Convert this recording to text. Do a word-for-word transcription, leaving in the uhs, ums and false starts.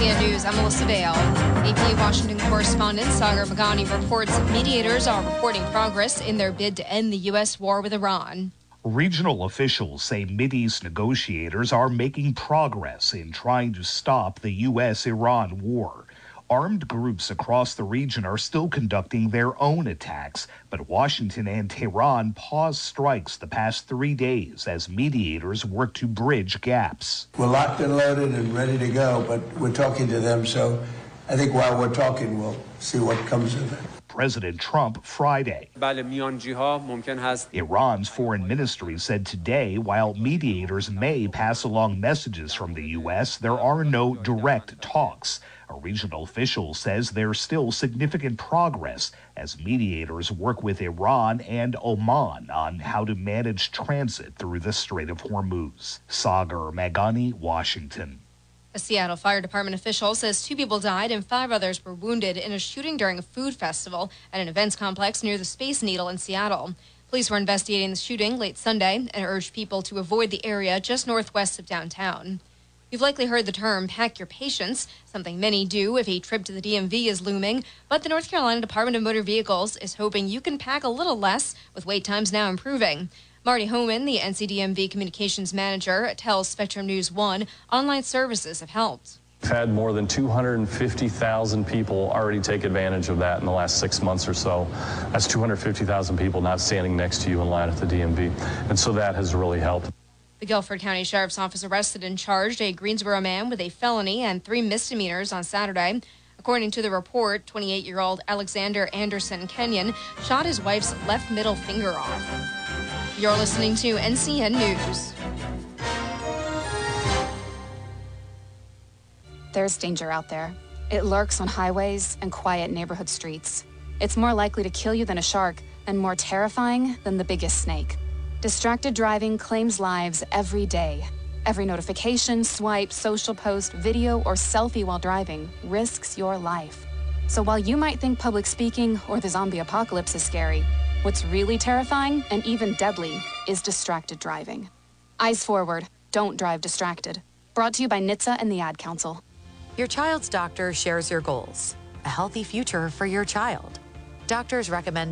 C N News, I'm Melissa Vale. A P Washington correspondent Sagar Meghani reports mediators are reporting progress in their bid to end the U S war with Iran. Regional officials say Mideast negotiators are making progress in trying to stop the U S Iran war. Armed groups across the region are still conducting their own attacks, but Washington and Tehran paused strikes the past three days as mediators work to bridge gaps. We're locked and loaded and ready to go, but we're talking to them, so I think while we're talking, we'll see what comes of it. President Trump Friday. Iran's foreign ministry said today, while mediators may pass along messages from the U S, there are no direct talks. A regional official says there's still significant progress as mediators work with Iran and Oman on how to manage transit through the Strait of Hormuz. Sagar Meghani, Washington. A Seattle Fire Department official says two people died and five others were wounded in a shooting during a food festival at an events complex near the Space Needle in Seattle. Police were investigating the shooting late Sunday and urged people to avoid the area just northwest of downtown. You've likely heard the term pack your patience, something many do if a trip to the D M V is looming, but the North Carolina Department of Motor Vehicles is hoping you can pack a little less with wait times now improving. Marty Homan, the N C D M V communications manager, tells Spectrum News one online services have helped. We've had more than two hundred fifty thousand people already take advantage of that in the last six months or so. That's two hundred fifty thousand people not standing next to you in line at the D M V. And so that has really helped. The Guilford County Sheriff's Office arrested and charged a Greensboro man with a felony and three misdemeanors on Saturday. According to the report, twenty-eight-year-old Alexander Anderson Kenyon shot his wife's left middle finger off. You're listening to N C N News. There's danger out there. It lurks on highways and quiet neighborhood streets. It's more likely to kill you than a shark and more terrifying than the biggest snake. Distracted driving claims lives every day. Every notification, swipe, social post, video, or selfie while driving risks your life. So while you might think public speaking or the zombie apocalypse is scary, what's really terrifying and even deadly is distracted driving. Eyes forward, don't drive distracted. Brought to you by N H T S A and the Ad Council. Your child's doctor shares your goals, a healthy future for your child. Doctors recommend